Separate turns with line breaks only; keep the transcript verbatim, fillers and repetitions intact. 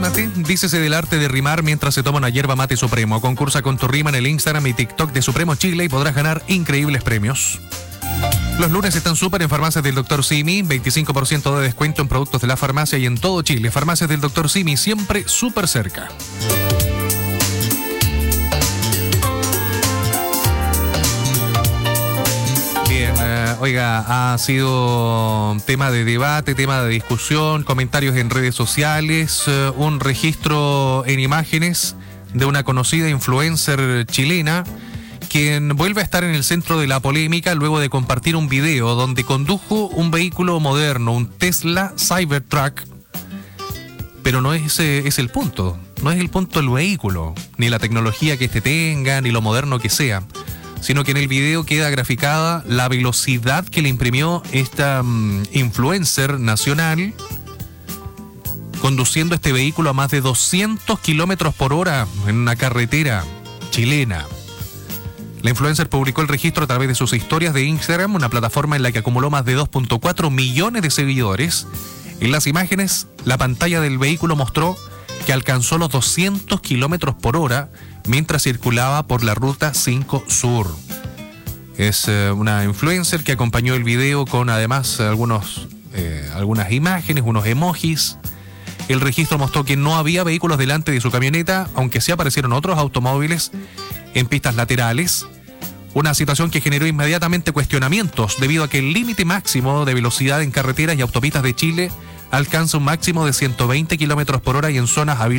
Rímate, dícese del arte de rimar mientras se toma una yerba mate Supremo. Concursa con tu rima en el Instagram y TikTok de Supremo Chile y podrás ganar increíbles premios. Los lunes están súper en Farmacias del doctor Simi, veinticinco por ciento de descuento en productos de la farmacia y en todo Chile. Farmacias del doctor Simi, siempre súper cerca. Bien, uh, oiga, ha sido tema de debate, tema de discusión, comentarios en redes sociales, uh, un registro en imágenes de una conocida influencer chilena quien vuelve a estar en el centro de la polémica luego de compartir un video donde condujo un vehículo moderno, un Tesla Cybertruck, pero no es, es el punto, no es el punto el vehículo, ni la tecnología que este tenga, ni lo moderno que sea, sino que en el video queda graficada la velocidad que le imprimió esta um, influencer nacional conduciendo este vehículo a más de doscientos kilómetros por hora en una carretera chilena. La influencer publicó el registro a través de sus historias de Instagram, una plataforma en la que acumuló más de dos punto cuatro millones de seguidores. En las imágenes, la pantalla del vehículo mostró que alcanzó los doscientos kilómetros por hora mientras circulaba por la ruta cinco Sur. Es eh, una influencer que acompañó el video con además algunos, eh, algunas imágenes, unos emojis. El registro mostró que no había vehículos delante de su camioneta, aunque sí aparecieron otros automóviles en pistas laterales, una situación que generó inmediatamente cuestionamientos debido a que el límite máximo de velocidad en carreteras y autopistas de Chile alcanza un máximo de ciento veinte kilómetros por hora y en zonas habilitadas